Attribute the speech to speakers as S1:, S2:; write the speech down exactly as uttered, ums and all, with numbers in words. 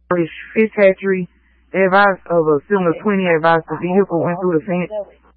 S1: Fish hatchery. They advised of a similar twenty advised the vehicle went through the fence.